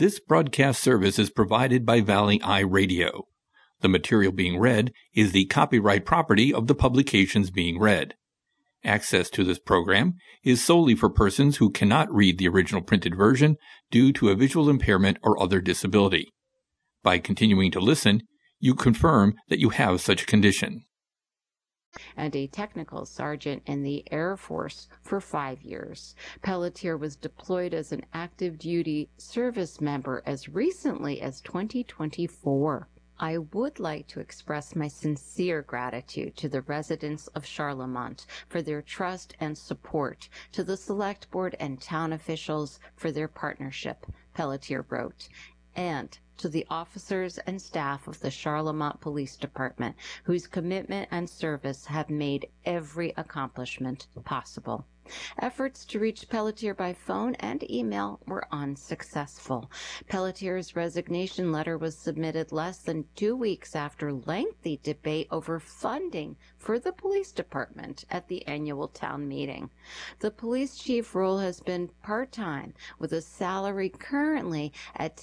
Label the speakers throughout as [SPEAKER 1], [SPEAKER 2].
[SPEAKER 1] This broadcast service is provided by Valley Eye Radio. The material being read is the copyright property of the publications being read. Access to this program is solely for persons who cannot read the original printed version due to a visual impairment or other disability. By continuing to listen, you confirm that you have such a condition.
[SPEAKER 2] And a technical sergeant in the Air Force for 5 years. Pelletier was deployed as an active duty service member as recently as 2024. I would like to express my sincere gratitude to the residents of Charlemont for their trust and support, to the Select Board and town officials for their partnership, Pelletier wrote, and to the officers and staff of the Charlemont Police Department, whose commitment and service have made every accomplishment possible. Efforts to reach Pelletier by phone and email were unsuccessful. Pelletier's resignation letter was submitted less than 2 weeks after lengthy debate over funding for the police department at the annual town meeting. The police chief role has been part-time, with a salary currently at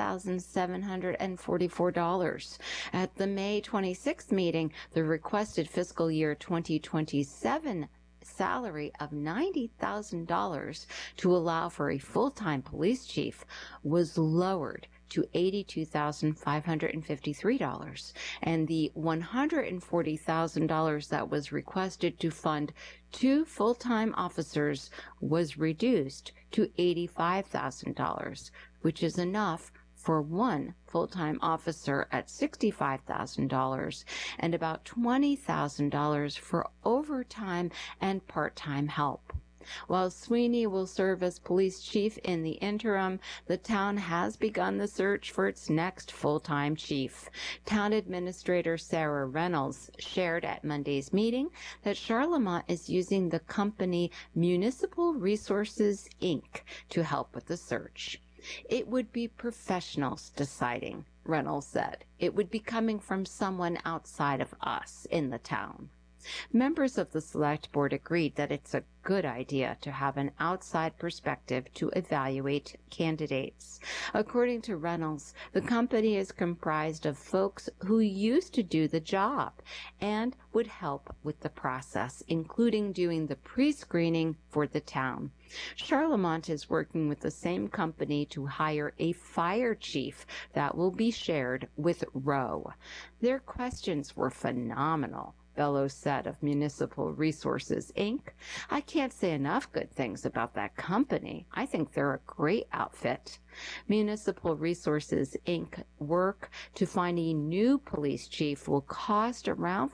[SPEAKER 2] $10,744. At the May 26th meeting, the requested fiscal year 2027 salary of $90,000 to allow for a full-time police chief was lowered to $82,553, and the $140,000 that was requested to fund 2 full-time officers was reduced to $85,000, which is enough for 1 full-time officer at $65,000 and about $20,000 for overtime and part-time help. While Sweeney will serve as police chief in the interim, the town has begun the search for its next full-time chief. Town Administrator Sarah Reynolds shared at Monday's meeting that Charlemont is using the company Municipal Resources, Inc. to help with the search. It would be professionals deciding, Reynolds said. It would be coming from someone outside of us in the town. Members of the Select Board agreed that it's a good idea to have an outside perspective to evaluate candidates. According to Reynolds, the company is comprised of folks who used to do the job and would help with the process, including doing the pre-screening for the town. Charlemont is working with the same company to hire a fire chief that will be shared with Rowe. Their questions were phenomenal, Bellows said of Municipal Resources, Inc. I can't say enough good things about that company. I think they're a great outfit. Municipal Resources, Inc. work to find a new police chief will cost around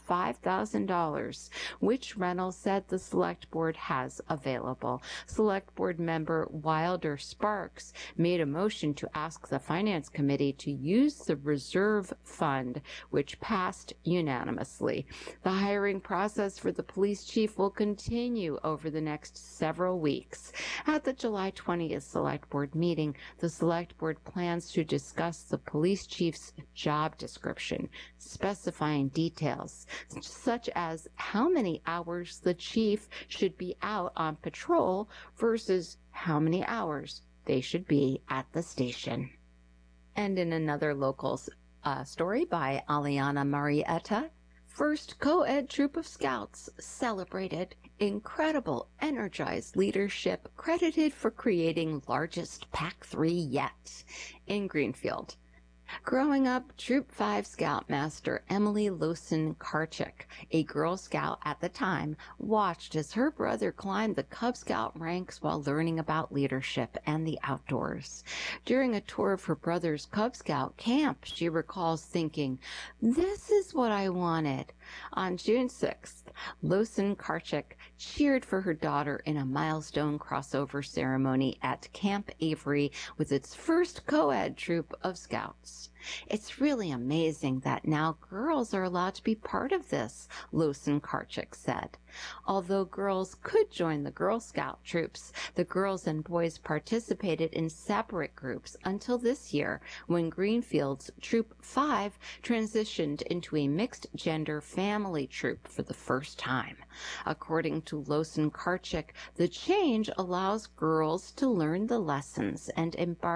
[SPEAKER 2] $5,000, which Reynolds said the Select Board has available. Select Board member Wilder Sparks made a motion to ask the Finance Committee to use the reserve fund, which passed unanimously. The hiring process for the police chief will continue over the next several weeks. At the July 20th Select Board meeting, the Select Board plans to discuss the police chief's job description, specifying details such as how many hours the chief should be out on patrol versus how many hours they should be at the station. And in another local story by Aliana Marietta, first co-ed troop of scouts celebrated incredible energized leadership credited for creating largest Pac 3 yet in Greenfield. Growing up, Troop 5 Scoutmaster Emily Lawson-Karchik, a Girl Scout at the time, watched as her brother climbed the Cub Scout ranks while learning about leadership and the outdoors. During a tour of her brother's Cub Scout camp, she recalls thinking, "This is what I wanted." On June 6th, Lawson-Karchik cheered for her daughter in a milestone crossover ceremony at Camp Avery with its first co-ed troop of scouts. It's really amazing that now girls are allowed to be part of this, Lawson-Karchik said. Although girls could join the Girl Scout troops, the girls and boys participated in separate groups until this year, when Greenfield's Troop 5 transitioned into a mixed-gender family troop for the first time. According to Lawson-Karchik, the change allows girls to learn the lessons and embark